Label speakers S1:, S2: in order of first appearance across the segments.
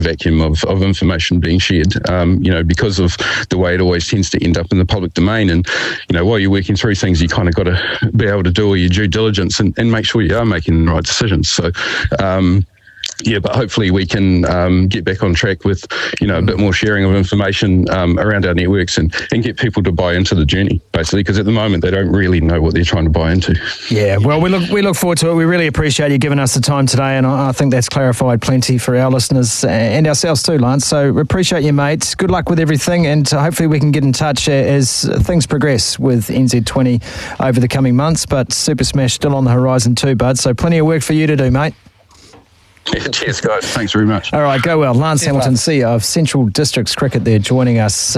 S1: vacuum of information being shared, because of the way it always tends to end up in the public domain. And, while you're working through things, you kind of got to be able to do all your due diligence and make sure you are making the right decisions. So, but hopefully we can get back on track with, a bit more sharing of information around our networks and get people to buy into the journey, basically, because at the moment they don't really know what they're trying to buy into.
S2: Yeah, well, we look forward to it. We really appreciate you giving us the time today, and I think that's clarified plenty for our listeners and ourselves too, Lance. So we appreciate you, mate. Good luck with everything, and hopefully we can get in touch as things progress with NZ20 over the coming months, but Super Smash still on the horizon too, bud. So plenty of work for you to do, mate.
S1: Yeah, cheers, guys. Thanks very much.
S2: All right, go well. Lance Hamilton, CEO of Central Districts Cricket there, joining us.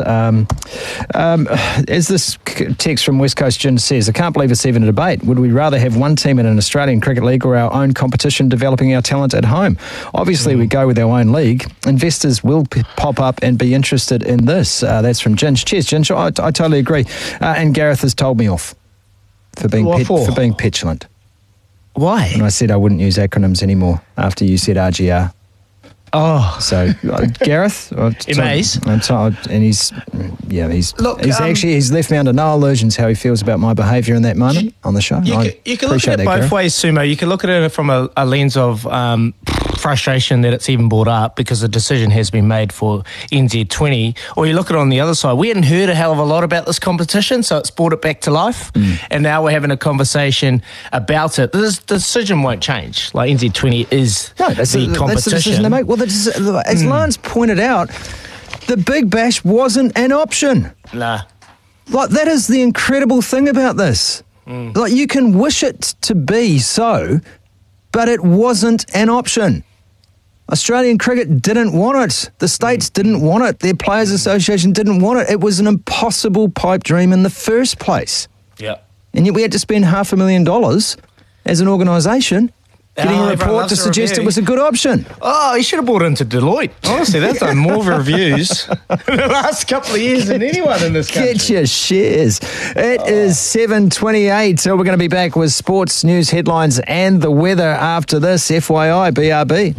S2: As this text from West Coast Gin says, I can't believe it's even a debate. Would we rather have one team in an Australian Cricket League or our own competition developing our talent at home? Obviously, we go with our own league. Investors will pop up and be interested in this. That's from Ginge. Cheers, Ginge. I totally agree. And Gareth has told me off for being petulant.
S3: Why?
S2: And I said I wouldn't use acronyms anymore after you said RGR.
S3: Oh.
S2: So, Gareth?
S3: Amaze.
S2: And he's left me under no illusions how he feels about my behaviour in that moment on the show.
S3: You can look at it both ways, Sumo. You can look at it from a lens of frustration that it's even brought up because the decision has been made for NZ20, or you look at it on the other side. We hadn't heard a hell of a lot about this competition, so it's brought it back to life, and now we're having a conversation about it. The decision won't change. Like, NZ20 is the competition.
S2: That's the decision they make. Well, as Lance pointed out, the Big Bash wasn't an option.
S3: Nah.
S2: Like, that is the incredible thing about this. Like, you can wish it to be so, but it wasn't an option. Australian cricket didn't want it. The states didn't want it. Their Players Association didn't want it. It was an impossible pipe dream in the first place.
S3: Yeah.
S2: And yet we had to spend $500,000 as an organisation getting a report to suggest it was a good option.
S3: Oh, you should have bought into Deloitte. Honestly, they've done more reviews in the last couple of years than anyone in this country.
S2: Get your shares. It is 7:28, so we're going to be back with sports news headlines and the weather after this. FYI, BRB.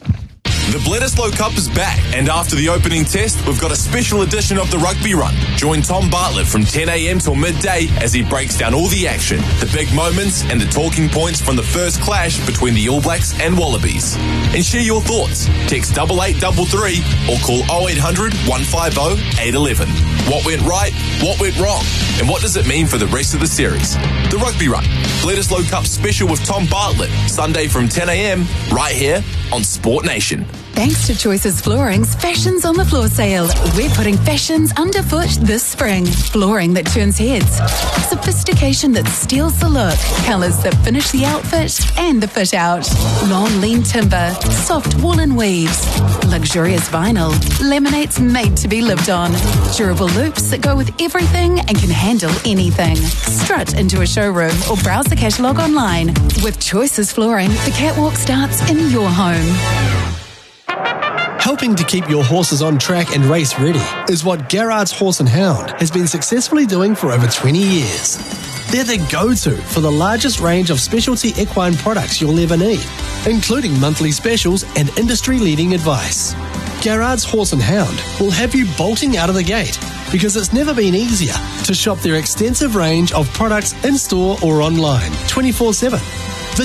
S4: The Bledisloe Cup is back, and after the opening test, we've got a special edition of the Rugby Run. Join Tom Bartlett from 10 a.m. till midday as he breaks down all the action, the big moments, and the talking points from the first clash between the All Blacks and Wallabies. And share your thoughts. Text 8833 or call 0800 150 811. What went right? What went wrong? And what does it mean for the rest of the series? The Rugby Run, Bledisloe Cup special with Tom Bartlett, Sunday from 10 a.m. right here on Sport Nation.
S5: Thanks to Choices Flooring's Fashions on the Floor sale, we're putting fashions underfoot this spring. Flooring that turns heads, sophistication that steals the look, colours that finish the outfit and the fit out. Long lean timber, soft woolen weaves, luxurious vinyl, laminates made to be lived on, durable loops that go with everything and can handle anything. Strut into a showroom or browse the catalogue online. With Choices Flooring, the catwalk starts in your home.
S6: Helping to keep your horses on track and race ready is what Garrard's Horse and Hound has been successfully doing for over 20 years. They're the go-to for the largest range of specialty equine products you'll ever need, including monthly specials and industry-leading advice. Garrard's Horse and Hound will have you bolting out of the gate because it's never been easier to shop their extensive range of products in-store or online 24/7.